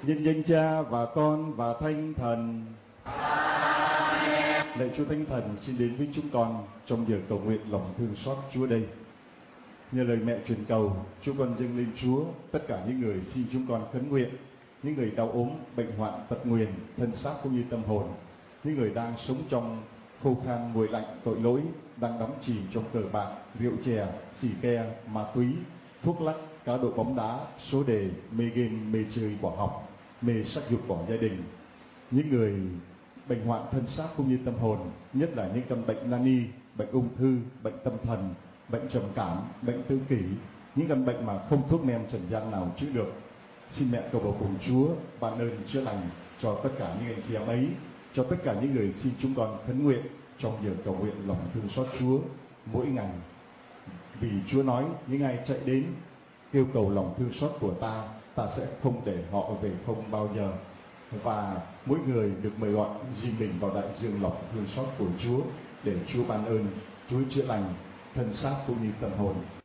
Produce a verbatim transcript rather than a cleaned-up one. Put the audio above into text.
Nhân danh Cha và Con và Thánh Thần. Amen. Lạy Chúa Thánh Thần xin đến với chúng con trong giờ cầu nguyện lòng thương xót Chúa đây. Nhờ lời mẹ truyền cầu, chúng con dâng lên Chúa tất cả những người xin chúng con khấn nguyện, những người đau ốm, bệnh hoạn, tật nguyền, thân xác cũng như tâm hồn, những người đang sống trong khô khan nguội lạnh tội lỗi, đang đắm chìm trong cờ bạc, rượu chè, xì ke, ma túy, thuốc lắc, cá độ bóng đá, số đề, mê game, mê chơi bỏ học, mê sắc dục bỏ gia đình, những người bệnh hoạn thân xác cũng như tâm hồn, nhất là những căn bệnh nan y, bệnh ung thư, bệnh tâm thần, bệnh trầm cảm, bệnh tự kỷ, những căn bệnh mà không thuốc men trần gian nào chữa được. Xin mẹ cầu bầu cùng Chúa ban ơn chữa lành cho tất cả những anh chị em ấy, cho tất cả những người xin chúng con khấn nguyện trong giờ cầu nguyện lòng thương xót Chúa mỗi ngày. Vì Chúa nói những ai chạy đến kêu cầu lòng thương xót của ta, ta sẽ không để họ về không bao giờ. Và mỗi người được mời gọi di mình vào đại dương lòng thương xót của Chúa để Chúa ban ơn, Chúa chữa lành thân xác cũng như tâm hồn.